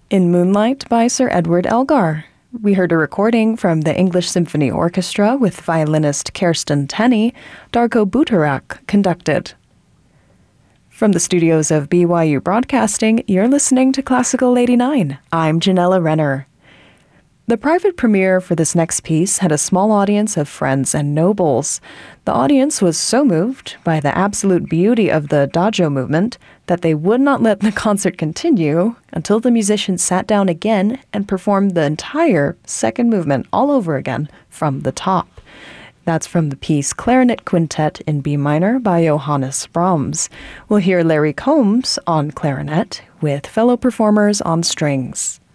In Moonlight by Sir Edward Elgar. We heard a recording from the English Symphony Orchestra with violinist Kirsten Tenney. Darko Butorac conducted. From the studios of BYU Broadcasting, you're listening to Classical 89. I'm Janella Renner. The private premiere for this next piece had a small audience of friends and nobles. The audience was so moved by the absolute beauty of the Adagio movement that they would not let the concert continue until the musicians sat down again and performed the entire second movement all over again from the top. That's from the piece Clarinet Quintet in B minor by Johannes Brahms. We'll hear Larry Combs on clarinet with fellow performers on strings.